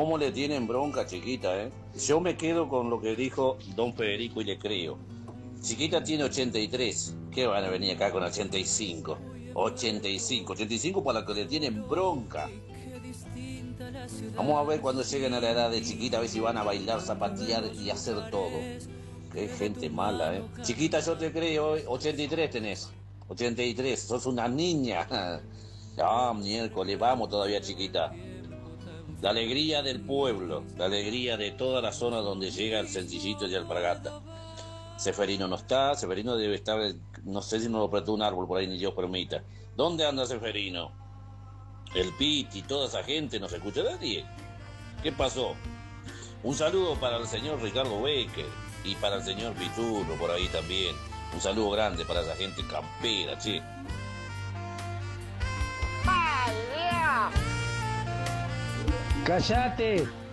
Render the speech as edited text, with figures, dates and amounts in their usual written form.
¿Cómo le tienen bronca, Chiquita, Yo me quedo con lo que dijo don Federico y le creo. Chiquita tiene 83. ¿Qué van a venir acá con 85? 85 para los que le tienen bronca. Vamos a ver cuando lleguen a la edad de Chiquita, a ver si van a bailar, zapatear y hacer todo. Qué gente mala, Chiquita, yo te creo, 83 tenés. 83, sos una niña. Ah, miércoles, vamos todavía, Chiquita. La alegría del pueblo, la alegría de toda la zona donde llega el Sencillito y Alpargata. Seferino no está, Seferino debe estar, no sé si no lo apretó un árbol por ahí, ni Dios permita. ¿Dónde anda Seferino? El Piti, toda esa gente, no se escucha nadie. ¿Qué pasó? Un saludo para el señor Ricardo Becker y para el señor Piturro por ahí también. Un saludo grande para esa gente campera, che. ¡Cállate!